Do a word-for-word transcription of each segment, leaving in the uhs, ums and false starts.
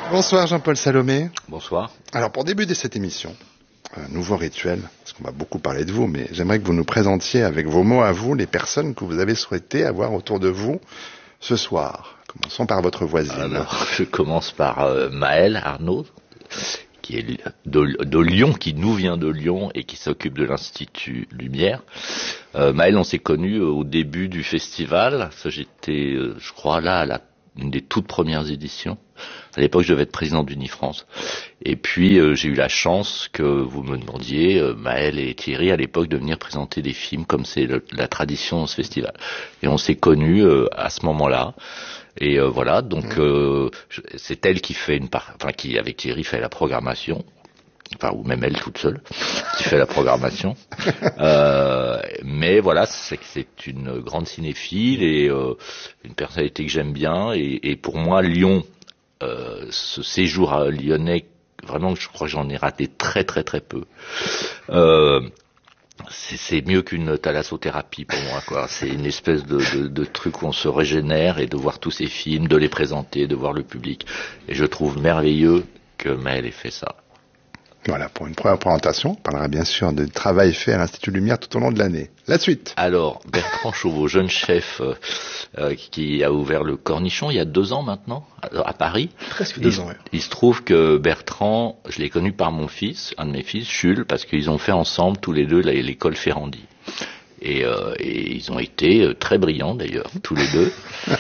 Bonsoir Jean-Paul Salomé. Bonsoir. Alors pour débuter cette émission, un nouveau rituel, parce qu'on va beaucoup parler de vous, mais j'aimerais que vous nous présentiez avec vos mots à vous les personnes que vous avez souhaité avoir autour de vous ce soir. Commençons par votre voisine. Alors, je commence par euh, Maëlle Arnaud, qui est de, de Lyon, qui nous vient de Lyon et qui s'occupe de l'Institut Lumière. Euh, Maëlle, on s'est connus au début du festival. J'étais, euh, je crois, là à la une des toutes premières éditions. À l'époque, je devais être président d'Unifrance. Et puis, euh, j'ai eu la chance que vous me demandiez, euh, Maëlle et Thierry, à l'époque, de venir présenter des films, comme c'est le, la tradition dans ce festival. Et on s'est connus euh, à ce moment-là. Et euh, voilà, donc euh, je, c'est elle qui fait une part, enfin qui avec Thierry fait la programmation. Enfin, ou même elle toute seule, qui fait la programmation. Euh, mais voilà, c'est que c'est une grande cinéphile et euh, une personnalité que j'aime bien. Et, et pour moi, Lyon, euh, ce séjour à lyonnais, vraiment, je crois que j'en ai raté très très très peu. Euh, c'est, c'est mieux qu'une thalassothérapie pour moi, quoi. C'est une espèce de, de, de truc où on se régénère et de voir tous ces films, de les présenter, de voir le public. Et je trouve merveilleux que Maëlle ait fait ça. Voilà, pour une première présentation, on parlera bien sûr du travail fait à l'Institut Lumière tout au long de l'année. La suite. Alors, Bertrand Chauveau, jeune chef euh, euh, qui a ouvert le Cornichon il y a deux ans maintenant, à, à Paris. Presque deux il, ans, oui. Il se trouve que Bertrand, je l'ai connu par mon fils, un de mes fils, Jules, parce qu'ils ont fait ensemble tous les deux l'école Ferrandi. Et, euh, et ils ont été très brillants d'ailleurs, tous les deux.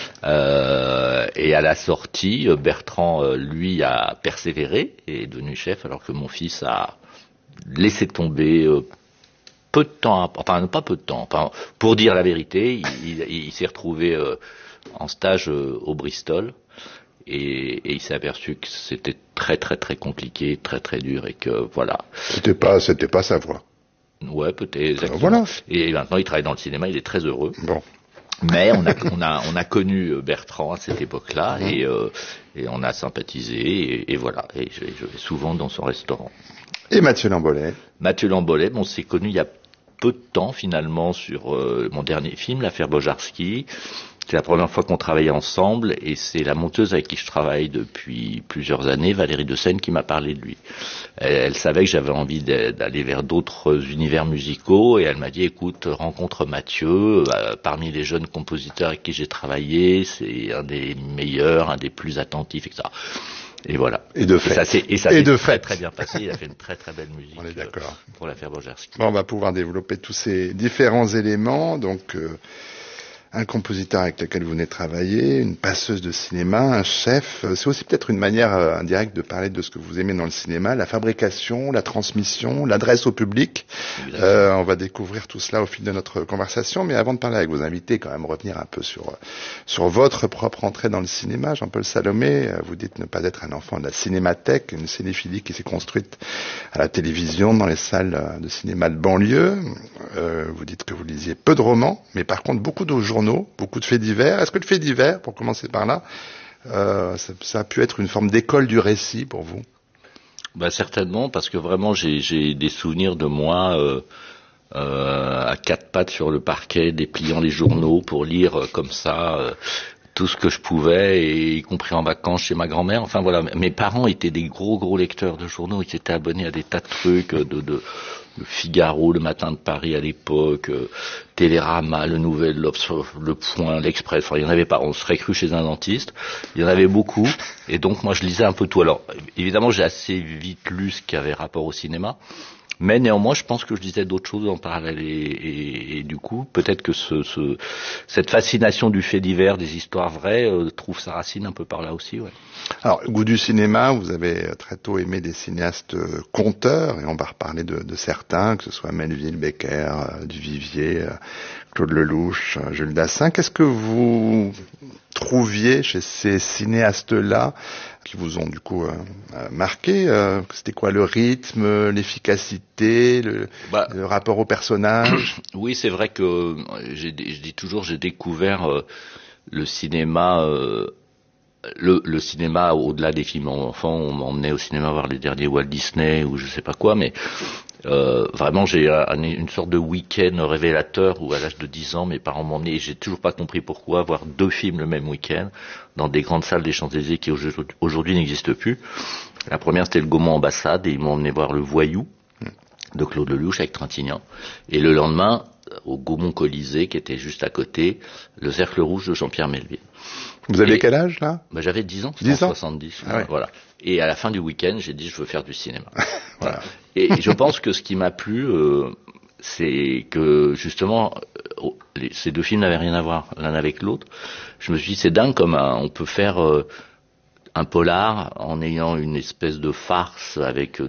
Euh, et à la sortie, Bertrand, lui, a persévéré et est devenu chef, alors que mon fils a laissé tomber euh, peu de temps, enfin pas peu de temps, enfin, pour dire la vérité, il, il, il s'est retrouvé euh, en stage euh, au Bristol. Et, et il s'est aperçu que c'était très très très compliqué, très très dur, et que voilà. C'était pas, c'était pas sa voie. Ouais, peut-être, exactement. Voilà. Et maintenant, il travaille dans le cinéma, il est très heureux. Bon. Mais on a, on a, on a connu Bertrand à cette époque-là, mmh. et, euh, et on a sympathisé, et, et voilà. Et je, je vais souvent dans son restaurant. Et Mathieu Lambolet. Mathieu Lambolet, on s'est connu il y a peu de temps, finalement, sur euh, mon dernier film, l'affaire Bojarski. C'est la première fois qu'on travaillait ensemble, et c'est la monteuse avec qui je travaille depuis plusieurs années, Valérie De Seine, qui m'a parlé de lui. Elle, elle savait que j'avais envie d'aller vers d'autres univers musicaux, et elle m'a dit, écoute, rencontre Mathieu, euh, parmi les jeunes compositeurs avec qui j'ai travaillé, c'est un des meilleurs, un des plus attentifs, et cetera. Et voilà. Et de fait. Et ça s'est, et ça et s'est de très fait. très bien passé, il a fait une très très belle musique. On est d'accord. Euh, pour l'affaire Bojarski. Bon, on va pouvoir développer tous ces différents éléments, donc... Euh... un compositeur avec lequel vous venez de travailler, une passeuse de cinéma, un chef. C'est aussi peut-être une manière euh, indirecte de parler de ce que vous aimez dans le cinéma, la fabrication, la transmission, l'adresse au public. Euh, on va découvrir tout cela au fil de notre conversation, mais avant de parler avec vos invités, quand même revenir un peu sur sur votre propre entrée dans le cinéma. Jean-Paul Salomé, vous dites ne pas être un enfant de la cinémathèque, une cinéphilie qui s'est construite à la télévision, dans les salles de cinéma de banlieue. Euh, vous dites que vous lisiez peu de romans, mais par contre beaucoup de journaux, beaucoup de faits divers. Est-ce que le fait divers, pour commencer par là, euh, ça, ça a pu être une forme d'école du récit pour vous? Bah certainement, parce que vraiment j'ai, j'ai des souvenirs de moi euh, euh, à quatre pattes sur le parquet, dépliant les journaux pour lire euh, comme ça euh, tout ce que je pouvais, et y compris en vacances chez ma grand-mère. Enfin voilà, mes parents étaient des gros gros lecteurs de journaux, ils étaient abonnés à des tas de trucs, de... de le Figaro, le Matin de Paris à l'époque, euh, Télérama, le Nouvel, le Point, l'Express, enfin il y en avait pas, on serait cru chez un dentiste, il y en avait beaucoup, et donc moi je lisais un peu tout. Alors évidemment j'ai assez vite lu ce qui avait rapport au cinéma, mais néanmoins je pense que je lisais d'autres choses en parallèle, et, et, et du coup peut-être que ce, ce, cette fascination du fait divers, des histoires vraies, euh, trouve sa racine un peu par là aussi, ouais. Alors, goût du cinéma, vous avez très tôt aimé des cinéastes euh, conteurs, et on va reparler de, de certains, que ce soit Melville, Becker, euh, Duvivier, euh, Claude Lelouch, euh, Jules Dassin. Qu'est-ce que vous trouviez chez ces cinéastes-là, qui vous ont du coup euh, euh, marqué? euh, C'était quoi le rythme, l'efficacité, le, bah, le rapport au personnage? Oui, c'est vrai que j'ai, je dis toujours, j'ai découvert euh, le cinéma... Euh, Le, le cinéma, au-delà des films enfants, on m'emmenait au cinéma voir les derniers Walt Disney ou je sais pas quoi, mais Euh, vraiment, j'ai un, une sorte de week-end révélateur où à l'âge de dix ans, mes parents m'ont emmené, et j'ai toujours pas compris pourquoi, voir deux films le même week-end dans des grandes salles des Champs-Élysées qui aujourd'hui n'existent plus. La première, c'était le Gaumont Ambassade, et ils m'ont emmené voir Le Voyou de Claude Lelouch avec Trintignant. Et le lendemain, au Gaumont Colisée, qui était juste à côté, Le Cercle Rouge de Jean-Pierre Melville. Vous avez et, quel âge, là? Bah, j'avais dix ans, dix ans soixante-dix. Ah ouais. Voilà. Et à la fin du week-end, j'ai dit, je veux faire du cinéma. Voilà. Et je pense que ce qui m'a plu, euh, c'est que, justement, euh, les, ces deux films n'avaient rien à voir l'un avec l'autre. Je me suis dit, c'est dingue comme un, on peut faire euh, un polar en ayant une espèce de farce avec